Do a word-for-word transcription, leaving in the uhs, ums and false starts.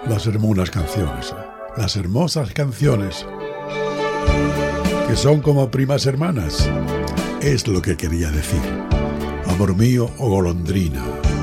Las hermosas canciones, ¿eh? Las hermosas canciones que son como primas hermanas, es lo que quería decir. Amor mío o golondrina.